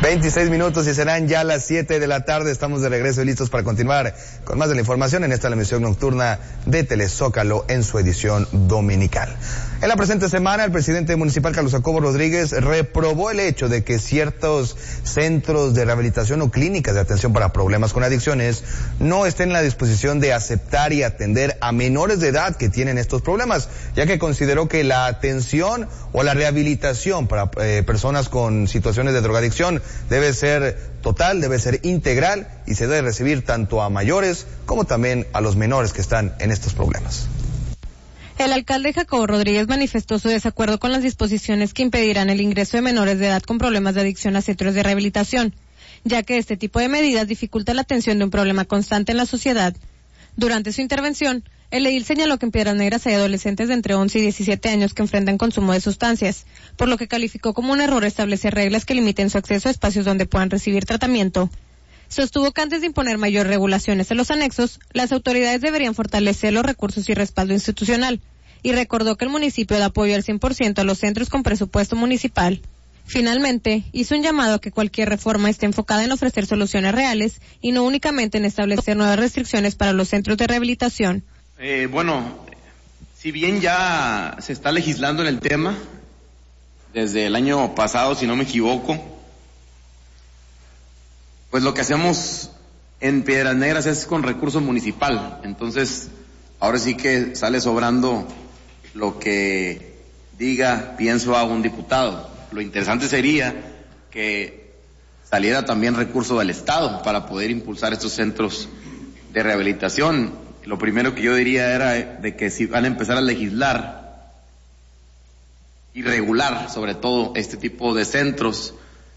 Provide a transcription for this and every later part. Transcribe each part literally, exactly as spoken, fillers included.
veintiséis minutos y serán ya las siete de la tarde. Estamos de regreso y listos para continuar con más de la información en esta la emisión nocturna de Telezócalo en su edición dominical. En la presente semana, el presidente municipal Carlos Jacobo Rodríguez reprobó el hecho de que ciertos centros de rehabilitación o clínicas de atención para problemas con adicciones no estén en la disposición de aceptar y atender a menores de edad que tienen estos problemas, ya que consideró que la atención o la rehabilitación para eh, personas con situaciones de drogadicción debe ser total, debe ser integral y se debe recibir tanto a mayores como también a los menores que están en estos problemas. El alcalde Jacobo Rodríguez manifestó su desacuerdo con las disposiciones que impedirán el ingreso de menores de edad con problemas de adicción a centros de rehabilitación, ya que este tipo de medidas dificulta la atención de un problema constante en la sociedad. Durante su intervención, el edil señaló que en Piedras Negras hay adolescentes de entre once y diecisiete años que enfrentan consumo de sustancias, por lo que calificó como un error establecer reglas que limiten su acceso a espacios donde puedan recibir tratamiento. Sostuvo que antes de imponer mayores regulaciones en los anexos, las autoridades deberían fortalecer los recursos y respaldo institucional, y recordó que el municipio da apoyo al cien por ciento a los centros con presupuesto municipal. Finalmente, hizo un llamado a que cualquier reforma esté enfocada en ofrecer soluciones reales y no únicamente en establecer nuevas restricciones para los centros de rehabilitación. Eh, bueno, si bien ya se está legislando en el tema, desde el año pasado, si no me equivoco, pues lo que hacemos en Piedras Negras es con recurso municipal. Entonces, ahora sí que sale sobrando lo que diga, pienso a un diputado. Lo interesante sería que saliera también recurso del Estado para poder impulsar estos centros de rehabilitación. Lo primero que yo diría era de que si van a empezar a legislar y regular sobre todo este tipo de centros,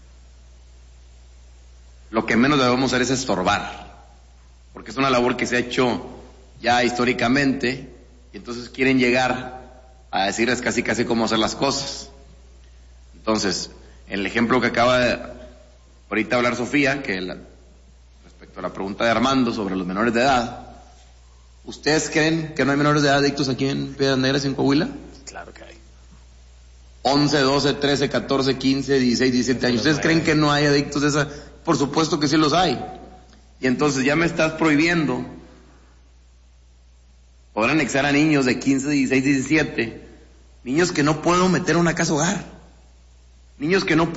lo que menos debemos hacer es estorbar, porque es una labor que se ha hecho ya históricamente y entonces quieren llegar a decirles casi casi cómo hacer las cosas. Entonces, el ejemplo que acaba de ahorita hablar Sofía, que la, respecto a la pregunta de Armando sobre los menores de edad, ¿ustedes creen que no hay menores de edad adictos aquí en Piedras Negras y en Coahuila? Claro que hay. once, doce, trece, catorce, quince, dieciséis, diecisiete años. ¿Ustedes creen que no hay adictos de esa? Por supuesto que sí los hay. Y entonces ya me estás prohibiendo poder anexar a niños de quince, dieciséis, diecisiete, niños que no puedo meter a una casa hogar, niños que no